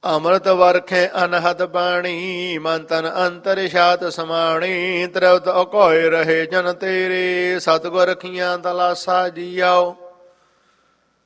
ਅੰਮ੍ਰਿਤ ਵਰਖੇ ਅਨਹਦ ਬਾਣੀ ਮਨ ਤਨ ਅੰਤਰ ਛਾਤ ਸਮਾਣੀ ਤ੍ਰਿਵਤ ਅਕੋਇ ਰਹੇ ਜਨ ਤੇਰੇ ਸਤਿਗੁਰ ਰਖੀਆਂ ਤਲਾਸਾ ਜੀਆਓ।